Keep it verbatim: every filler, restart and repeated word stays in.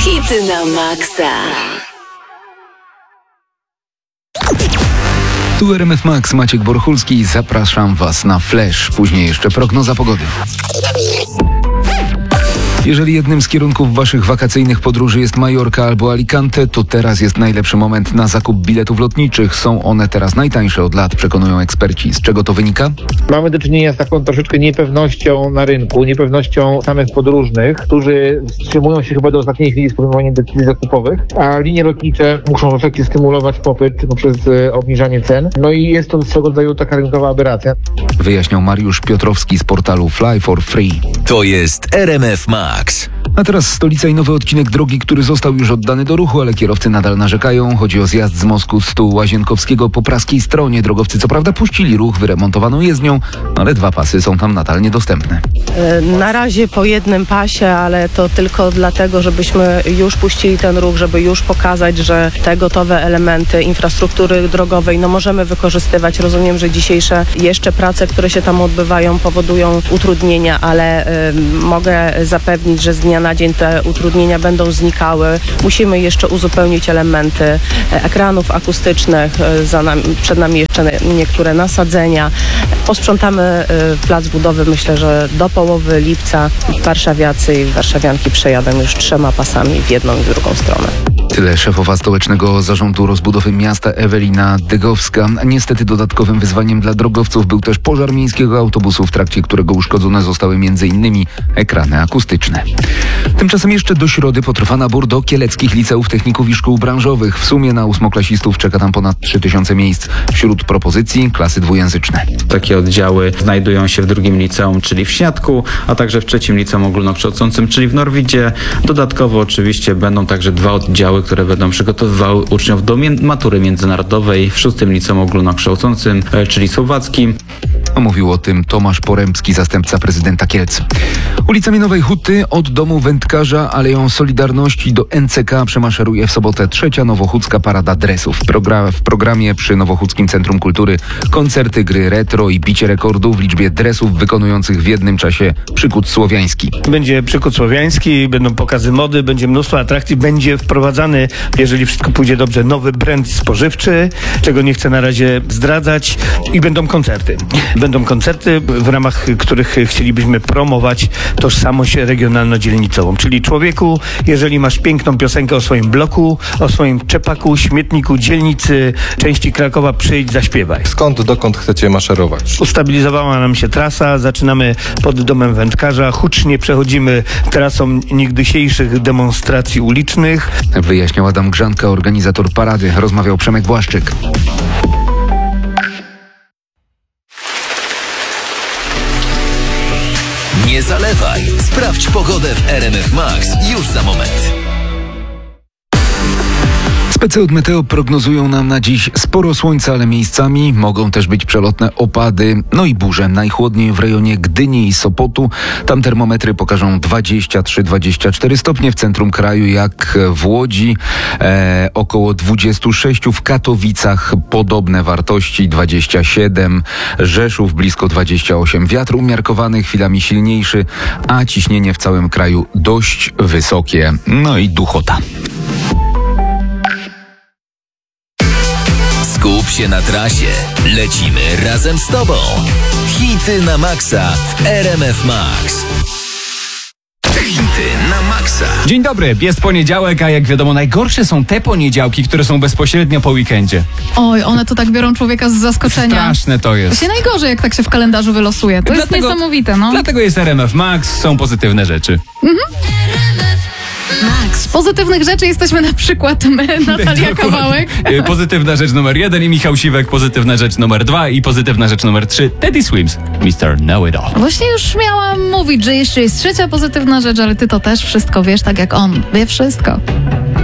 Hity na maksa. Tu R M F Max, Maciek Borchulski. Zapraszam Was na Flash. Później jeszcze prognoza pogody. Jeżeli jednym z kierunków Waszych wakacyjnych podróży jest Majorka albo Alicante, to teraz jest najlepszy moment na zakup biletów lotniczych. Są one teraz najtańsze od lat, przekonują eksperci. Z czego to wynika? Mamy do czynienia z taką troszeczkę niepewnością na rynku, niepewnością samych podróżnych, którzy wstrzymują się chyba do ostatniej chwili z podejmowaniem decyzji zakupowych, a linie lotnicze muszą w efekcie stymulować popyt poprzez obniżanie cen. No i jest to swego rodzaju taka rynkowa aberracja. Wyjaśniał Mariusz Piotrowski z portalu Fly for Free. To jest R M F Max. A teraz stolica i nowy odcinek drogi, który został już oddany do ruchu, ale kierowcy nadal narzekają. Chodzi o zjazd z mostu stu Łazienkowskiego po praskiej stronie. Drogowcy co prawda puścili ruch wyremontowaną jezdnią, ale dwa pasy są tam nadal niedostępne. Na razie po jednym pasie, ale to tylko dlatego, żebyśmy już puścili ten ruch, żeby już pokazać, że te gotowe elementy infrastruktury drogowej no możemy wykorzystywać. Rozumiem, że dzisiejsze jeszcze prace, które się tam odbywają, powodują utrudnienia, ale y, mogę zapewnić, że z dnia na dzień te utrudnienia będą znikały. Musimy jeszcze uzupełnić elementy ekranów akustycznych, za nami, przed nami jeszcze niektóre nasadzenia. Posprzątamy plac budowy, myślę, że do połowy lipca warszawiacy i warszawianki przejadą już trzema pasami w jedną i w drugą stronę. Tyle szefowa Stołecznego Zarządu Rozbudowy Miasta Ewelina Dygowska. Niestety dodatkowym wyzwaniem dla drogowców był też pożar miejskiego autobusu, w trakcie którego uszkodzone zostały między innymi ekrany akustyczne. Tymczasem jeszcze do środy potrwa nabór do kieleckich liceów, techników i szkół branżowych. W sumie na ósmoklasistów czeka tam ponad trzy tysiące miejsc. Wśród propozycji klasy dwujęzyczne. Takie oddziały znajdują się w drugim liceum, czyli w Śniadku, a także w trzecim liceum ogólnokształcącym, czyli w Norwidzie. Dodatkowo oczywiście będą także dwa oddziały, które będą przygotowywały uczniów do matury międzynarodowej w szóstym liceum ogólnokształcącym, czyli słowackim. Mówił o tym Tomasz Poremski, zastępca prezydenta Kielc. Ulicami Nowej Huty od domu wędkarza Aleją Solidarności do N C K przemaszeruje w sobotę trzecia nowochódzka parada dresów. W, progra- w programie przy Nowochódzkim Centrum Kultury koncerty, gry retro i bicie rekordów w liczbie dresów wykonujących w jednym czasie przykład słowiański. Będzie przykład słowiański, będą pokazy mody, będzie mnóstwo atrakcji, będzie wprowadzany, jeżeli wszystko pójdzie dobrze, nowy brand spożywczy, czego nie chcę na razie zdradzać, i będą koncerty. Będą koncerty, w ramach których chcielibyśmy promować tożsamość regionalno-dzielnicową. Czyli człowieku, jeżeli masz piękną piosenkę o swoim bloku, o swoim czepaku, śmietniku, dzielnicy, części Krakowa, przyjdź, zaśpiewaj. Skąd, dokąd chcecie maszerować? Ustabilizowała nam się trasa, zaczynamy pod domem wędkarza, hucznie przechodzimy trasą niegdysiejszych demonstracji ulicznych. Wyjaśniał Adam Grzanka, organizator parady. Rozmawiał Przemek Błaszczyk. Nie zalewaj. Sprawdź pogodę w R M F Max już za moment. Specy od Meteo prognozują nam na dziś sporo słońca, ale miejscami mogą też być przelotne opady, no i burze. Najchłodniej w rejonie Gdyni i Sopotu. Tam termometry pokażą dwadzieścia trzy dwadzieścia cztery stopnie, w centrum kraju jak w Łodzi e, około dwadzieścia sześć, w Katowicach podobne wartości dwadzieścia siedem, Rzeszów blisko dwadzieścia osiem. Wiatr umiarkowany, chwilami silniejszy, a ciśnienie w całym kraju dość wysokie. No i duchota. Skup się na trasie. Lecimy razem z Tobą. Hity na maksa w R M F Max. Hity na maksa. Dzień dobry, jest poniedziałek, a jak wiadomo najgorsze są te poniedziałki, które są bezpośrednio po weekendzie. Oj, one to tak biorą człowieka z zaskoczenia. Straszne to jest. To się najgorzej, jak tak się w kalendarzu wylosuje. To dlatego, jest niesamowite, no. Dlatego jest R M F Max, są pozytywne rzeczy. Mhm. Z pozytywnych rzeczy jesteśmy na przykład my, Natalia Kawałek. Pozytywna rzecz numer jeden i Michał Siwek, pozytywna rzecz numer dwa i pozytywna rzecz numer trzy Teddy Swims, mister Know It All. Właśnie już miałam mówić, że jeszcze jest trzecia pozytywna rzecz, ale ty to też wszystko wiesz, tak jak on wie wszystko.